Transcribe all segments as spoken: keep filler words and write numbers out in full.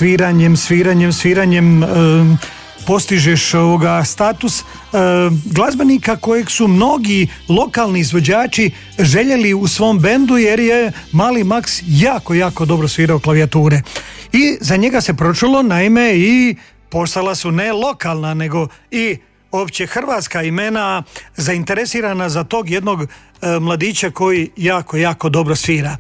sviranjem, sviranjem, sviranjem e, postižeš ovoga status e, glazbenika kojeg su mnogi lokalni izvođači željeli u svom bendu, jer je mali Maks jako, jako dobro svirao klavijature. I za njega se pročulo, naime, i postala su ne lokalna, nego i opće hrvatska imena zainteresirana za tog jednog e, mladića koji jako, jako dobro svira.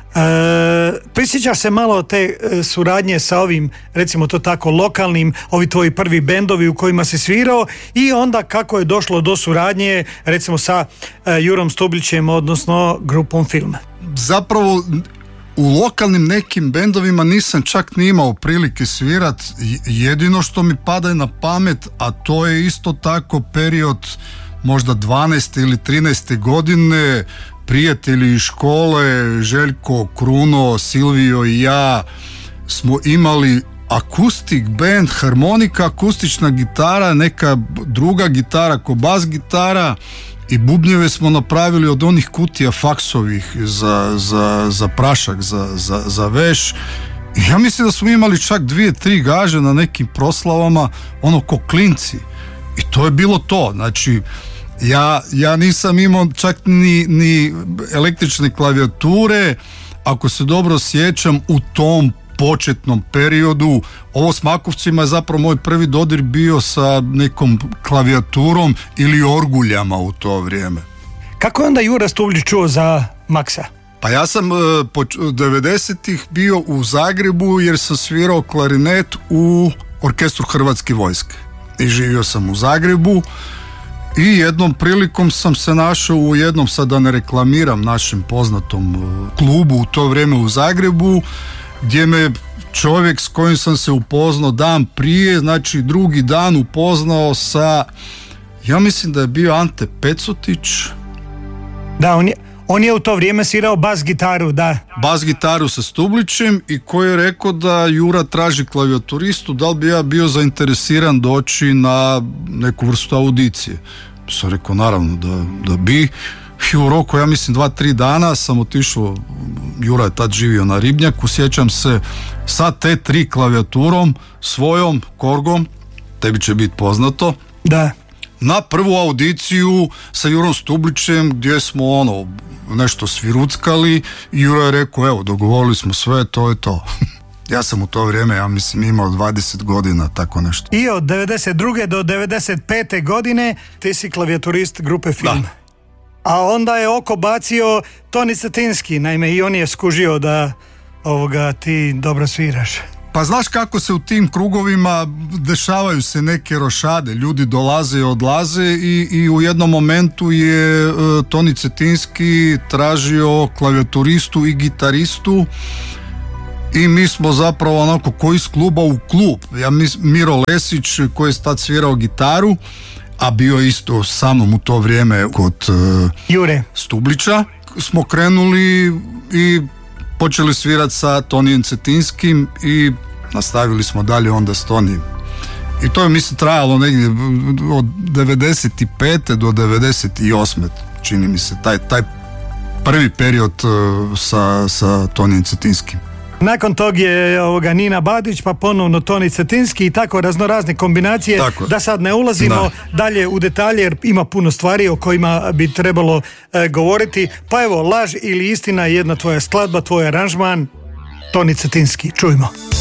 E, prisjećaš se malo te e, suradnje sa ovim, recimo to tako, lokalnim, ovi tvoji prvi bendovi u kojima si svirao, i onda kako je došlo do suradnje, recimo sa e, Jurom Stublićem, odnosno grupom Film? Zapravo u lokalnim nekim bendovima nisam čak ni imao prilike svirat. Jedino što mi pada na pamet, a to je isto tako period možda dvanaeste ili trinaeste godine, prijatelji iz škole, Željko, Kruno, Silvio i ja smo imali akustik band, harmonika, akustična gitara, neka druga gitara ko bas gitara, i bubnjeve smo napravili od onih kutija faksovih za, za, za prašak, za, za, za veš. I ja mislim da smo imali čak dvije, tri gaže na nekim proslavama, ono ko klinci. I to je bilo to. Znači, ja, ja nisam imao čak ni, ni električne klavijature. Ako se dobro sjećam, u tom početnom periodu, ovo s Makovcima je zapravo moj prvi dodir bio sa nekom klavijaturom ili orguljama u to vrijeme. Kako je onda Jura Stublić čuo za Maksa? Pa ja sam uh, po devedesetih bio u Zagrebu jer sam svirao klarinet u orkestru Hrvatske vojske. I živio sam u Zagrebu i jednom prilikom sam se našao u jednom, sad da ne reklamiram, našem poznatom uh, klubu u to vrijeme u Zagrebu, gdje me čovjek s kojim sam se upoznao dan prije, znači drugi dan upoznao sa, ja mislim da je bio Ante Pecutić. Da, on je, on je u to vrijeme svirao bas gitaru, da. Bas gitaru sa Stublićem, i koji je rekao da Jura traži klavijaturistu, da li bi ja bio zainteresiran doći na neku vrstu audicije. Sam rekao naravno da, da bi. I u roku, ja mislim, dva, tri dana sam otišao, Jura je tad živio na Ribnjaku, sjećam se, sa te tri klavijaturom, svojom, Korgom, tebi će biti poznato, da, na prvu audiciju sa Jurom Stublićem, gdje smo ono, nešto sviruckali, i Jura je rekao, evo, dogovorili smo sve, to je to. Ja sam u to vrijeme, ja mislim, imao dvadeset godina, tako nešto. I od devedeset druge do devedeset pete godine ti si klavijaturist grupe Film. Da. A onda je oko bacio Toni Cetinski, naime i on je skužio da ovoga ti dobro sviraš. Pa znaš kako se u tim krugovima dešavaju se neke rošade, ljudi dolaze i odlaze, i, i u jednom momentu je e, Toni Cetinski tražio klavijaturistu i gitaristu, i mi smo zapravo onako koji iz kluba u klub. Ja mis, Miro Lesić koji je tad svirao gitaru, a bio isto sa mnom u to vrijeme kod uh, Jure Stublića, smo krenuli i počeli svirati sa Tonijem Cetinskim i nastavili smo dalje onda s Tonijem. I to je, mislim, trajalo negdje od devedeset pete do devedeset osme čini mi se, taj, taj prvi period uh, sa, sa Tonijem Cetinskim. Nakon tog je ovoga Nina Badić, pa ponovno Toni Cetinski i tako raznorazne kombinacije, tako, da sad ne ulazimo da. dalje u detalje jer ima puno stvari o kojima bi trebalo e, govoriti. Pa evo, Laž ili istina, jedna tvoja skladba, tvoj aranžman, Toni Cetinski, čujmo.